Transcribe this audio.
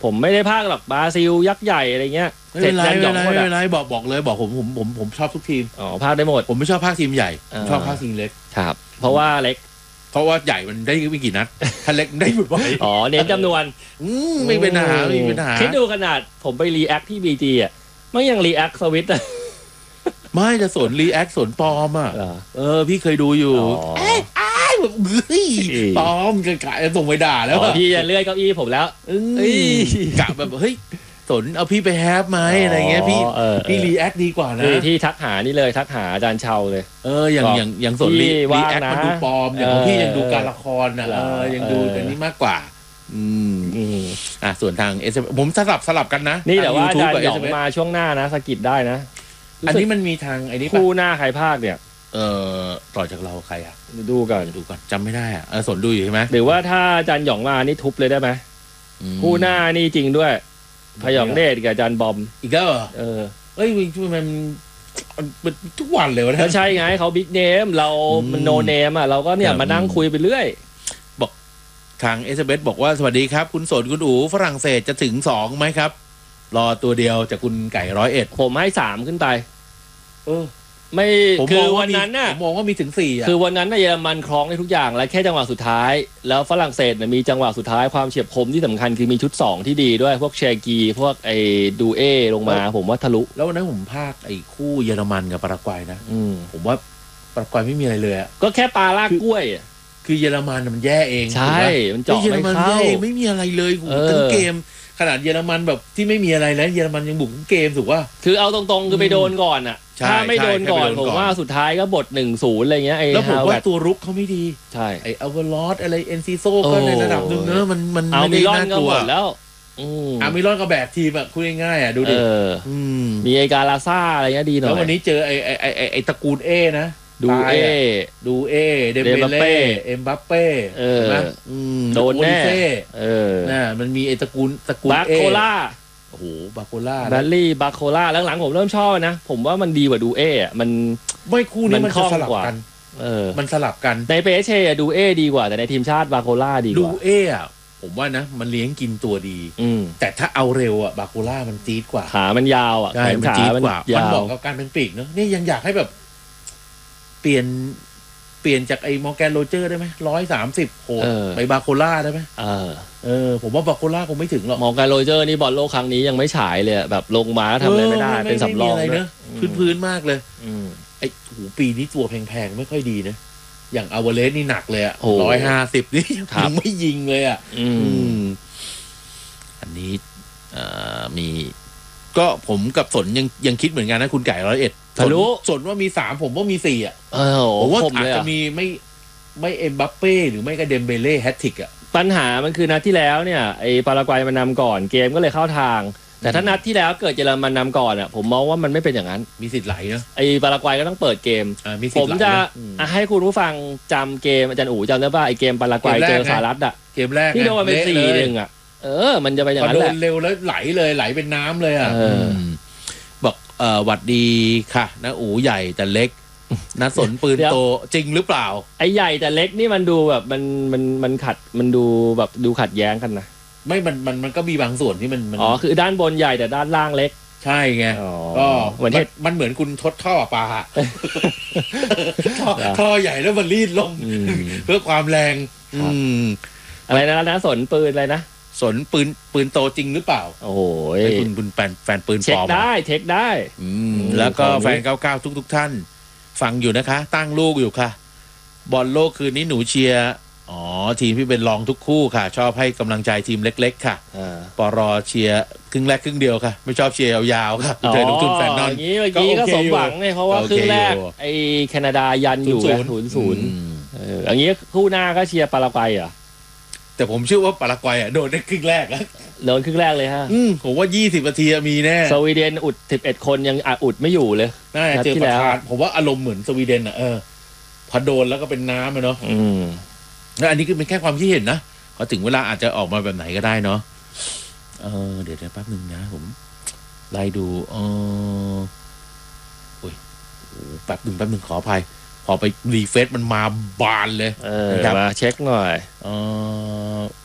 ผมไม่ได้พากหรอกบราซิลยักษ์ใหญ่อะไรเงี้ยไม่เป็นไรบอกเลยบอกผมชอบทุกทีมพากได้หมดผมไม่ชอบพากทีมใหญ่ผมชอบพากทีมเล็กครับเพราะว่าเล็กเพราะว่าใหญ่มันได้ไม่กี่นัดถ้าเล็กได้หมดบ่อยเน้นจำนวนไม่เป็นปัญหาคิดดูขนาดผมไปรีแอคที่บีจีอ่ะไม่ยังรีแอคสวิตอ่ะไม่จะสนรีแอคสนปลอมอ่ะพี่เคยดูอยู่แบบปลอมกะส่งไปด่าแล้วพี่จะเลื่อยเก้าอี้ผมแล้วกะแบบเฮ้ยสนเอาพี่ไปแฮปไหมอะไรเงี้ยพี่รีแอคดีกว่านะที่ทักหานี่เลยทักหาอาจารย์เชาเลยอย่างสนรีแอคมันดูปลอมอย่างของพี่ยังดูการละครนะยังดูอันนี้มากกว่าส่วนทางผมสลับกันนะนี่แต่ว่าอาจารย์หยองมาช่วงหน้านะสกิดได้นะอันนี้มันมีทางไอ้นี่คู่หน้าใครภาคเนี่ยต่อจากเราใครอ่ะดูก่อนจำไม่ได้อ่ะสนดูอยู่ใช่ไหมหรือว่าถ้าอาจารย์หยองมานี่ทุบเลยได้ไหมคู่หน้านี่จริงด้วยพยองเดชกับอาจารย์บอมอีกแล้วเอ้ยมันทุกวันเลยวะก็ใช่ไงเขาบิ๊กเนมเรามันโนเนมอ่ะเราก็เนี่ยมานั่งคุยไปเรื่อยบอกทางเอสเบสบอกว่าสวัสดีครับคุณสนคุณอู๋ฝรั่งเศสจะถึง2ไหมครับรอตัวเดียวจากคุณไก่101 ผมให้3ขึ้นไปไม่คือวันนั้นน่ะผมมองว่ามีถึง4อ่ะคือวันนั้นเยอรมันครองได้ทุกอย่างแล้วแค่จังหวะสุดท้ายแล้วฝรั่งเศสมีจังหวะสุดท้ายความเฉียบคมที่สำคัญคือมีชุด2ที่ดีด้วยพวกเชกีพวกไอ้ดูเอลงมาผมว่าทะลุแล้ววันนั้นผมพากไอ้คู่เยอรมันกับปารากวัยนะผมว่าปารากวัยไม่มีอะไรเลยอ่ะก็แค่ปลาลากกล้วยคือเยอรมันมันแย่เองใช่มันเจาะไม่เข้าไม่มีอะไรเลยทั้งเกมขนาดเยอรมันแบบที่ไม่มีอะไรแล้วเยอรมันยังบุกเกมถูกว่าคือเอาตรงๆคือไปโดนก่อนอ่ะถ้าไม่โดนก่อนผมว่าสุดท้ายก็บท 1-0 อะไรเงี้ยแล้วผมว่าตัวรุกเขาไม่ดีใช่ไอ้อัลเวอร์ลอสอะไรเอ็นซิโซก็ในระดับนึงเนอะมันไม่ได้น่ากลัวแล้วมิลอนก็แบกทีมอ่ะคุยง่ายๆอ่ะดูดิมีไอการาซ่าอะไรเงี้ยดีหน่อยแล้ววันนี้เจอไอตระกูลเอนะดูเอเดมเบเล่เอ็มบัปเป้นะโดนแน่มันมีไอตระกูลบาโคล่าโอ้โหบาโคล่าแบลลี่บาโคล่าหลังๆผมเริ่มชอบนะผมว่ามันดีกว่าดูเอมันไม่คู่นี้มันสลับกันมันสลับกันในเปเช่ดูเอดีกว่าแต่ในทีมชาติบาโคล่าดีกว่าดูเออ่ะผมว่านะมันเลี้ยงกินตัวดีแต่ถ้าเอาเร็วอ่ะบาโคล่ามันจี๊ดกว่าขามันยาวอ่ะมันจี๊ดกว่ามันเหมาะกับการเป็นปีกเนอะนี่ยังอยากให้แบบเปลี่ยนจากไอ้มอร์แกนโรเจอร์ได้ไหม130โหไปบาโคล่าได้ไหมผมว่าบาโคล่าคงไม่ถึงหรอกมอร์แกนโรเจอร์นี่บอลโลกครั้งนี้ยังไม่ฉายเลยแบบลงมาทำอะไรไม่ได้เป็นสำรองเลยพื้นมากเลยไอ้หูปีนี้ตัวแพงๆไม่ค่อยดีนะอย่างอาวาเลสนี่หนักเลยอ่ะ150นี่ยังไม่ยิงเลยอ่ะอันนี้มีก็ผมกับสนยังคิดเหมือนกันนะคุณไก่101 ทะลุสนว่ามี3ผมว่ามี4อ่ะผมว่าอาจจะมีไม่เอ็มบัปเป้หรือไม่ก็เดมเบเล่แฮตทริกอ่ะปัญหามันคือนัดที่แล้วเนี่ยไอ้ปารากวัยมันนำก่อนเกมก็เลยเข้าทางแต่ถ้านัดที่แล้วเกิดเยอรมันนำก่อนอ่ะผมมองว่ามันไม่เป็นอย่างนั้นมีสิทธิ์ไหลนะไอ้ปารากวัยก็ต้องเปิดเกมผมจะให้คุณผู้ฟังจำเกมอาจารย์อู๋จำได้ป่ะไอ้เกมปารากวัยเจอสหรัฐอ่ะเกมแรกที่โดนเป็น4-1อ่ะมันจะไปอย่างนั้นแหละโดนเร็วแล้วไหลเป็นน้ำเลยอ่ะบอกหวัดดีค่ะนะอู๋ใหญ่แต่เล็กนะสนปืนโตจริงหรือเปล่าไอ้ใหญ่แต่เล็กนี่มันดูแบบมันขัดมันดูแบบดูขัดแย้งกันนะไม่มันก็มีบางส่วนที่มันคือด้านบนใหญ่แต่ด้านล่างเล็กใช่ไงก็มันเหมือนคุณทดท่อปลาท่อใหญ่แล้วมันรีดลงเพื่อความแรงอะไรนะสนปืนอะไรนะสนปืนโตจริงหรือเปล่าโอ้โหคุณแฟนปืนปลอมเช็คได้แล้วก็แฟน99ทุกท่านฟังอยู่นะคะตั้งลูกอยู่ค่ะบอลโลกคืนนี้หนูเชียร์ทีมที่เป็นรองทุกคู่ค่ะชอบให้กำลังใจทีมเล็กๆค่ะปรเชียร์ครึ่งแรกครึ่งเดียวค่ะไม่ชอบเชียร์ยาวๆค่ะเจอลงทุนแฟนนอนอย่างนี้เมื่อกี้ก็สมหวังไงเพราะว่าครึ่งแรกไอ้แคนาดายันอยู่0-0อย่างนี้คู่หน้าก็เชียร์ปารากวัยเหรอแต่ผมเชื่อว่าปารากวัยโดนได้ครึ่งแรกแล้วโดนครึ่งแรกเลยฮะผมว่า20นาทีมีแน่สวีเดนอุด11คนยังอุดไม่อยู่เลยน่าจะเจอประธานผมว่าอารมณ์เหมือนสวีเดนพอโดนแล้วก็เป็นน้ำเนาะแล้วอันนี้คือเป็นแค่ความคิดเห็นนะพอถึงเวลาอาจจะออกมาแบบไหนก็ได้เนาะเดี๋ยวแป๊บนึงนะผมไล่ดูแป๊บนึงขออภัยพอไปรีเฟซมันมาบานเลยมาเช็คหน่อย